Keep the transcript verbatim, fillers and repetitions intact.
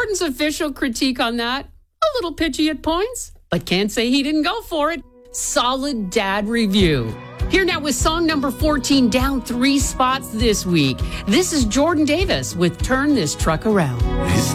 Jordan's official critique on that, a little pitchy at points, but can't say he didn't go for it. Solid dad review. Here now with song number fourteen, down three spots this week. This is Jordan Davis with Turn This Truck Around. It's